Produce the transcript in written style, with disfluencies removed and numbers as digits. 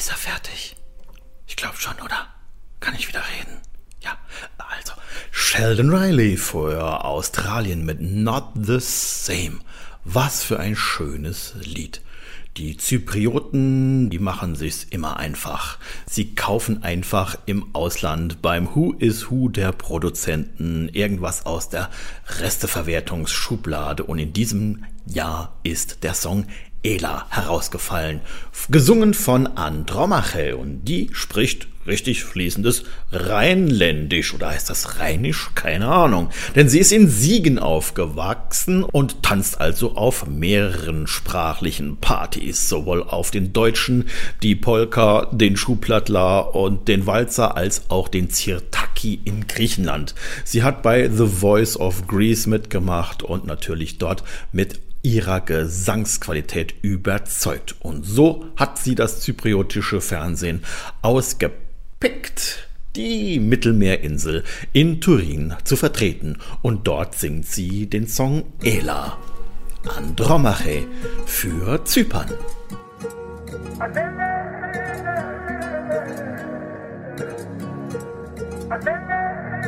Ist er fertig? Ich glaube schon, oder? Kann ich wieder reden? Ja, also Sheldon Riley für Australien mit Not the Same. Was für ein schönes Lied. Die Zyprioten, die machen sich's immer einfach. Sie kaufen einfach im Ausland beim Who is Who der Produzenten irgendwas aus der Resteverwertungsschublade und in diesem Jahr ist der Song Ela herausgefallen, gesungen von Andromache und die spricht richtig fließendes Rheinländisch oder heißt das Rheinisch? Keine Ahnung. Denn sie ist in Siegen aufgewachsen und tanzt also auf mehreren sprachlichen Partys, sowohl auf den Deutschen, die Polka, den Schuhplattler und den Walzer als auch den Tsirtaki in Griechenland. Sie hat bei The Voice of Greece mitgemacht und natürlich dort mit ihrer Gesangsqualität überzeugt. Und so hat sie das zypriotische Fernsehen ausgepickt, die Mittelmeerinsel in Turin zu vertreten. Und dort singt sie den Song Ela, Andromache für Zypern. Adele.